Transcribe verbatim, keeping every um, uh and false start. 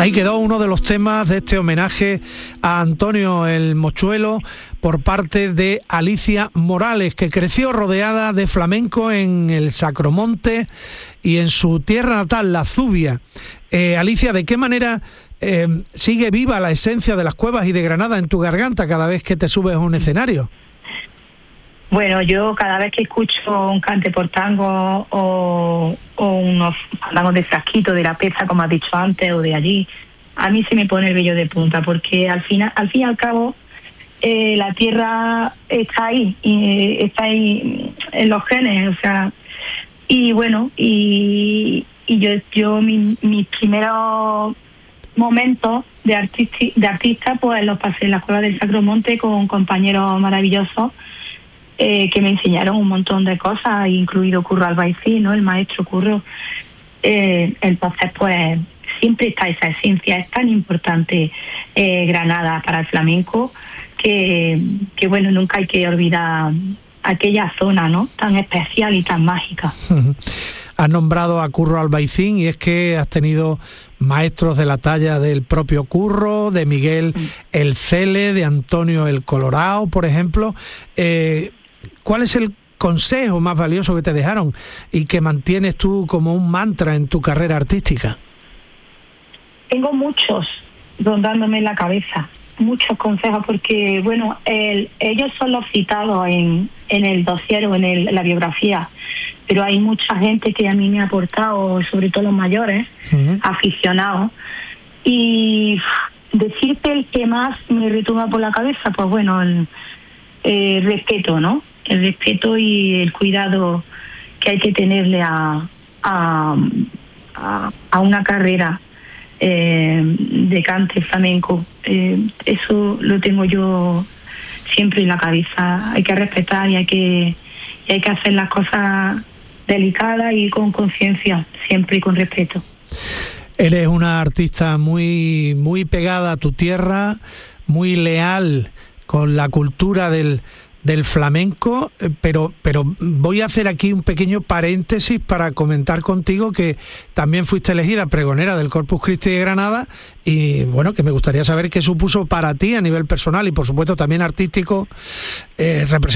Ahí quedó uno de los temas de este homenaje a Antonio el Mochuelo por parte de Alicia Morales, que creció rodeada de flamenco en el Sacromonte y en su tierra natal, la Zubia. Eh, Alicia, ¿de qué manera eh, sigue viva la esencia de las cuevas y de Granada en tu garganta cada vez que te subes a un escenario? Bueno, yo cada vez que escucho un cante por tango o, o unos fandangos de Frasquito, de La Peza, como has dicho antes, o de allí, a mí se me pone el vello de punta, porque al final, al fin y al cabo, eh, la tierra está ahí, y está ahí en los genes, o sea, y bueno, y, y yo, yo mi, mis primeros momentos de artista, de artista, pues los pasé en la Cueva del Sacromonte con compañeros maravillosos, Eh, que me enseñaron un montón de cosas, incluido Curro Albaicín, ¿no? El maestro Curro. Eh, entonces, pues, siempre está esa esencia. Es tan importante eh, Granada para el flamenco que, que, bueno, nunca hay que olvidar aquella zona, ¿no? Tan especial y tan mágica. Has nombrado a Curro Albaicín y es que has tenido maestros de la talla del propio Curro, de Miguel el Cele, de Antonio el Colorao, por ejemplo. Eh, ¿Cuál es el consejo más valioso que te dejaron y que mantienes tú como un mantra en tu carrera artística? Tengo muchos rondándome en la cabeza, muchos consejos, porque, bueno, el, ellos son los citados en, en el dossier o en el, la biografía, pero hay mucha gente que a mí me ha aportado, sobre todo los mayores, uh-huh. aficionados, y decirte el que más me retumba por la cabeza, pues bueno, el, el respeto, ¿no? El respeto y el cuidado que hay que tenerle a, a, a, a una carrera eh, de cante flamenco. Eh, eso lo tengo yo siempre en la cabeza. Hay que respetar y hay que, y hay que hacer las cosas delicadas y con conciencia, siempre y con respeto. Eres una artista muy, muy pegada a tu tierra, muy leal con la cultura del del flamenco, pero, pero voy a hacer aquí un pequeño paréntesis para comentar contigo que también fuiste elegida pregonera del Corpus Christi de Granada y bueno, que me gustaría saber qué supuso para ti a nivel personal y por supuesto también artístico eh, representar